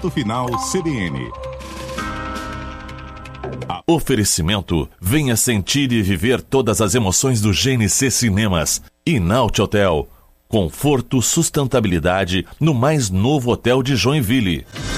Ponto Final CBN. Oferecimento: venha sentir e viver todas as emoções do GNC Cinemas. E Naut Hotel. Conforto, sustentabilidade no mais novo hotel de Joinville.